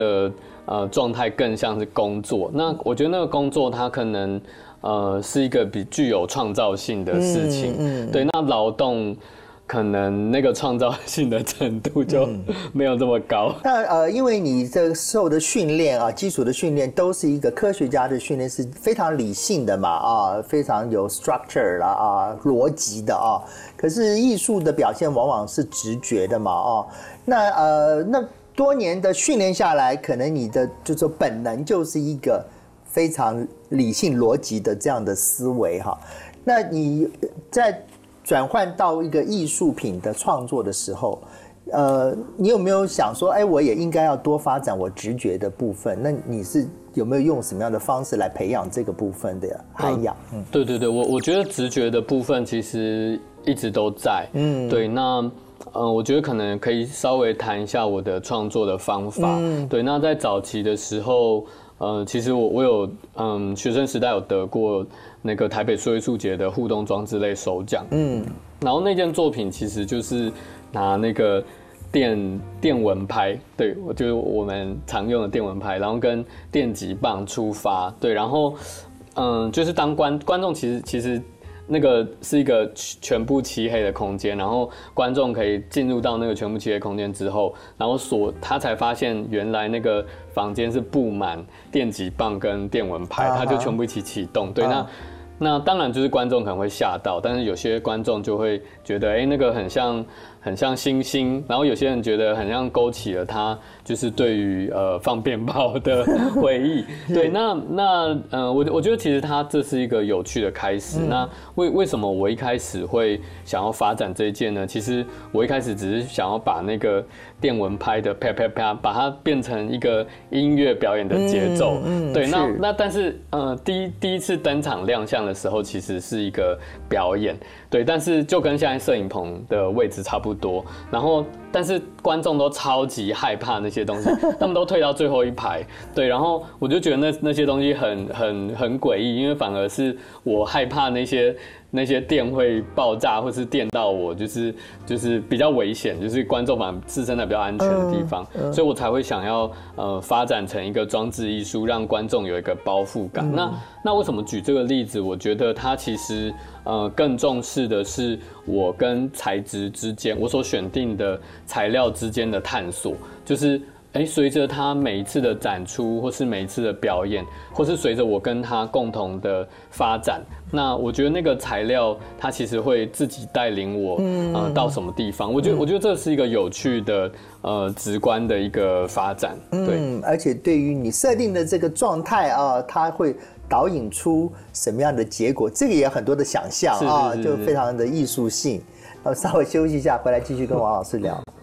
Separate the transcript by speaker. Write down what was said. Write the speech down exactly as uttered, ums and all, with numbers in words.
Speaker 1: 的呃状态更像是工作。那我觉得那个工作它可能呃是一个比具有创造性的事情，嗯嗯、对。那劳动可能那个创造性的程度就没有这么高。
Speaker 2: 那呃，因为你这受的训练啊，基础的训练都是一个科学家的训练，是非常理性的嘛啊，非常有 structure 啦啊，逻辑的啊。可是艺术的表现往往是直觉的嘛啊。那呃，那多年的训练下来，可能你的就是说本能就是一个非常理性逻辑的这样的思维哈。那你在转换到一个艺术品的创作的时候，呃，你有没有想说，哎，我也应该要多发展我直觉的部分？那你是有没有用什么样的方式来培养这个部分的涵养？
Speaker 1: 嗯，对对对，我我觉得直觉的部分其实一直都在。嗯，对，那呃，我觉得可能可以稍微谈一下我的创作的方法。嗯，对，那在早期的时候。呃，其实我我有嗯，学生时代有得过那个台北数位艺术节的互动装置类首奖，嗯，然后那件作品其实就是拿那个电电蚊拍，对，我就是我们常用的电蚊拍，然后跟电击棒出发，对，然后嗯，就是当观观众其实其实。那个是一个全部漆黑的空间，然后观众可以进入到那个全部漆黑空间之后，然后所他才发现原来那个房间是布满电击棒跟电蚊拍，他就全部一起启动。对，那那当然就是观众可能会吓到，但是有些观众就会觉得，哎，那个很像很像星星，然后有些人觉得很像勾起了他就是对于呃放鞭炮的回忆。对，那那呃我我觉得其实他这是一个有趣的开始。嗯、那为为什么我一开始会想要发展这一件呢？其实我一开始只是想要把那个电蚊拍的啪啪啪，把它变成一个音乐表演的节奏。嗯嗯、对，那那但是呃第一第一次登场亮相的时候，其实是一个表演。对，但是就跟现在摄影棚的位置差不多，然后但是观众都超级害怕那些东西，他们都退到最后一排。对，然后我就觉得那那些东西很很很诡异，因为反而是我害怕那些那些电会爆炸或是电到我，就是就是比较危险，就是观众反而置身在比较安全的地方，嗯嗯、所以我才会想要呃发展成一个装置艺术，让观众有一个包覆感。嗯、那那为什么举这个例子？我觉得它其实呃更重视的是我跟材质之间，我所选定的材料之间的探索，就是哎，随着他每一次的展出，或是每一次的表演，或是随着我跟他共同的发展，那我觉得那个材料它其实会自己带领我、嗯、呃到什么地方。我觉得、嗯、我觉得这是一个有趣的呃直观的一个发展。对，
Speaker 2: 嗯，而且对于你设定的这个状态啊，它会导引出什么样的结果，这个也有很多的想象啊，就非常的艺术性。稍微休息一下，回来继续跟王老师聊。